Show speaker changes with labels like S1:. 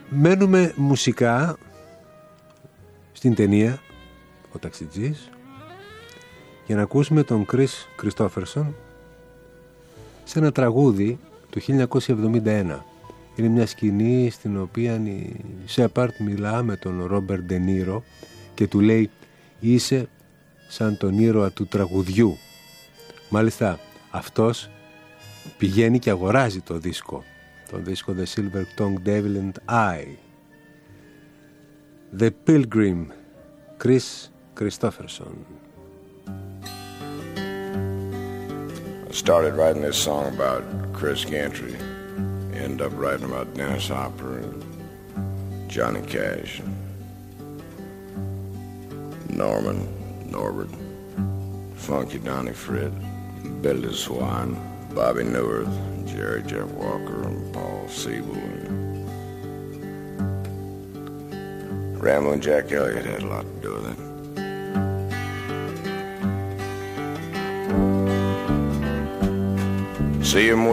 S1: Μένουμε μουσικά στην ταινία «Ο Ταξιτζής» για να ακούσουμε τον Chris Christopherson σε ένα τραγούδι του 1971. Είναι μια σκηνή στην οποία η Σέπαρτ μιλά με τον Ρόμπερτ Ντενίρο και του λέει «Είσαι σαν τον ήρωα του τραγουδιού». Μάλιστα αυτός πηγαίνει και αγοράζει το δίσκο The Silver Tongue Devil and I. The Pilgrim, Chris Christopherson.
S2: I started writing this song about Chris Gantry. Ended up writing about Dennis Hopper and Johnny Cash, and Norman, Norbert, Funky Donnie Fritz, Billy Swan, Bobby Newirth, Jerry Jeff Walker, and Paul Siebel. Ramblin' Jack Elliott had a lot to do with it. See him